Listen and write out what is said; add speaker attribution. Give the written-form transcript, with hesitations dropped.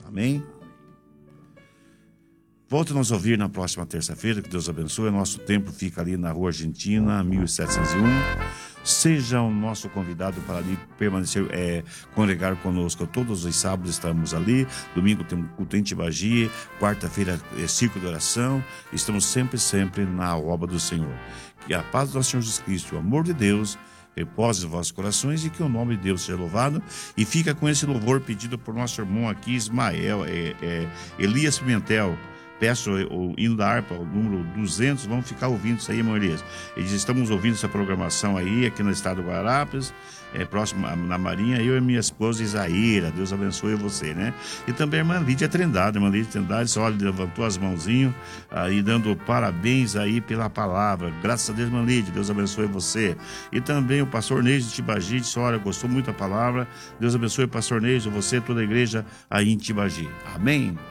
Speaker 1: Amém? Volte a nos ouvir na próxima terça-feira, que Deus abençoe. Nosso templo fica ali na Rua Argentina, 1701. Seja o nosso convidado para ali permanecer, congregar conosco. Todos os sábados estamos ali. Domingo temos culto em Tibagi. Quarta-feira círculo de oração. Estamos sempre na obra do Senhor. Que a paz do nosso Senhor Jesus Cristo, o amor de Deus, repose em vossos corações e que o nome de Deus seja louvado. E fica com esse louvor pedido por nosso irmão aqui, Ismael, Elias Pimentel. Peço o hino da harpa, o número 200, vamos ficar ouvindo isso aí, irmão Elias. Eles estamos ouvindo essa programação aí, aqui no estado do Guararapes, próximo na Marinha, eu e minha esposa Isaíra, Deus abençoe você, né? E também a irmã Lídia Trindade, olha, levantou as mãozinhas, aí dando parabéns aí pela palavra. Graças a Deus, irmã Lídia, Deus abençoe você. E também o pastor Neide de Tibagi, disse, olha, gostou muito da palavra, Deus abençoe o pastor Neide, você, toda a igreja aí em Tibagi. Amém?